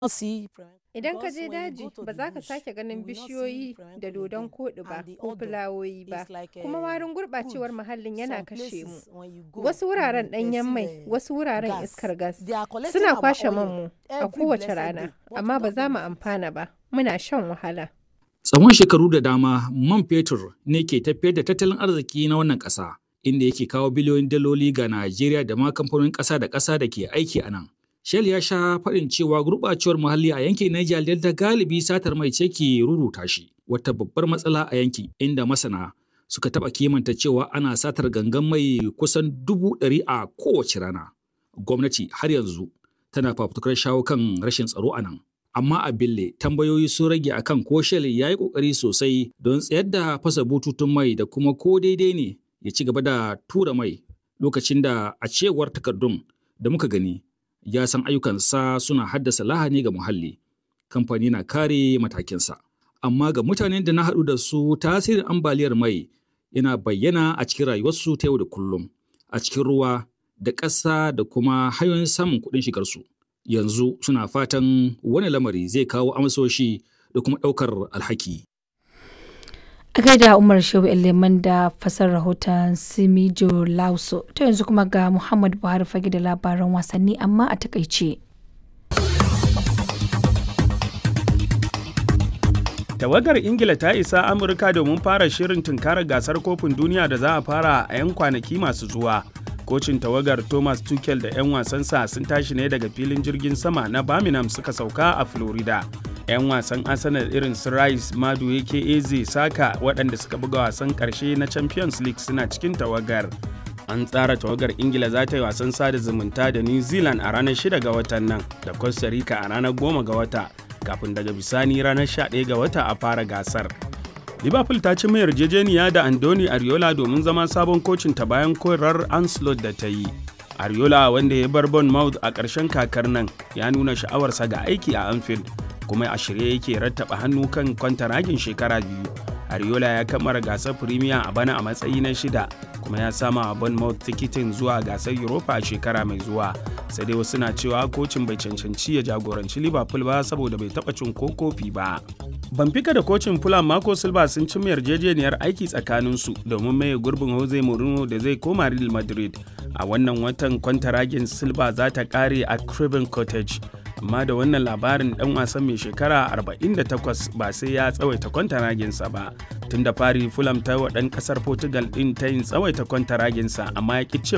Idan ka je daji ba za ka sake ganin bishiyoyi da dodon koɗi ba ko fulawoyi ba, kuma warin gurɓacewar muhallin yana kashe mu. Wasu wuraren ɗanyen mai, wasu wuraren iskar gas. Suna kwashe manmu a kowace rana, amma ba za mu amfana ba, muna shan wahala. Tsawon shekaru da dama man fetur ne ke tafiyar da tattalin arziki na wannan ƙasa, inda yake kawo biliyoyin daloli ga Najeriya da ma kamfanonin ƙasa da ƙasa da ke aiki a nan. Shell ya sha faɗin cewa gurɓacewar muhalli a yankin Niger Delta galibi satar mai ce ke ruruta shi, wata babbar matsala a yankin inda masana suka taɓa kimanta cewa ana satar gangan mai kusan 100,000 a kowace rana. Gwamnati har yanzu tana fafutukar shawo kan rashin tsaro a nan. Amma a Bille tambayoyi sun rage akan ko Shell ya yi ƙoƙari sosai don tsayar da fasa bututun mai da kuma ko daidai ne ya ci gaba da tura mai lokacin da a cewar takardun da muka gani ya san ayyukansa suna haddasa lahani ga muhalli. Kamfani na kare matakinsa. Amma ga mutanen da na haɗu da su tasirin ambaliyar mai yana bayyana a cikin rayuwarsu ta yau da kullum, a cikin ruwa da ƙasa da kuma hanyoyin samun kuɗin shigarsu. Yanzu suna fatan wani lamari zai kawo amsoshi da kuma ɗaukar alhaki. A gaida Umar Shehu Eleman da fasar rahoton Simijo Lauso. Ta yanzu kuma ga Muhammad Buhari fage da labaran wasanni amma a takaice. Tawagar Ingila ta isa Amurka domin fara shirin tunkarar gasar kofin duniya da za a fara a 'yan kwanaki masu zuwa. Kocin tawagar Thomas Tuchel da 'yan wasansa sun tashi ne daga filin jirgin sama na Birmingham suka sauka a Florida. 'Yan wasan Arsenal irin su Rice, Madueke, Eze, Saka waɗanda suka buga wasan ƙarshe na Champions League suna cikin tawagar. An tsara tawagar Ingila za ta yi wasan sada zumunta da New Zealand a ranar 6 ga watan nan da Costa Rica a ranar 10 ga wata, kafin daga bisani ranar 11 ga wata a fara gasar. Liverpool ta ci mai yarjejeniya da Andoni Ariola domin zama sabon kocin ta bayan korar Ancelotti da ta yi. Ariola wanda ya bar Bournemouth a ƙarshen kakar nan ya nuna sha'awarsa ga aiki a Anfield, kuma a shirye yake rattaba hannu kan kwantaragin shekara 2. Ariola ya kammara gasar Premier a bana a matsayi na 6, kuma ya sama a Bournemouth tikitin zuwa gasar Europa a shekara mai zuwa. Sai dai wasu na cewa kocin bai cancanci ya jagoranci Liverpool ba saboda bai taɓa cin ko kofi ba. Benfica da kocin Fulham Marco Silva sun cimma yarjejeniyar aiki tsakaninsu domin maye gurbin Jose Mourinho da zai koma Real Madrid. A wannan watan kwantaragin Silva za ta kare a Craven Cottage. Amma da wannan labarin dan wasan mai shekara 48 ba sai ya tsawaita kwantaraginsa ba. Tun da fari Fulham ta wa dan kasar Portugal din ta yin tsawaita kwantaraginsa amma ya ki